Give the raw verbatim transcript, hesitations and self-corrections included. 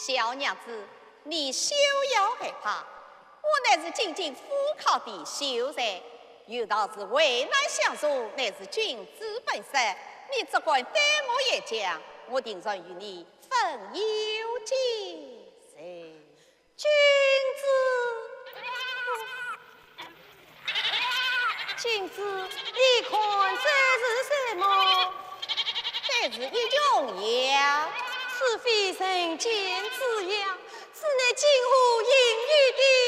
小娘子，你休要害怕，我乃是进京赴考的秀才，有道是危难相助，乃是君子本色。你只管对我一讲，我定然与你分忧解释。 君子，君子，你看这是什么？ 这是一种药， 此非人间之药，是乃近乎隐喻的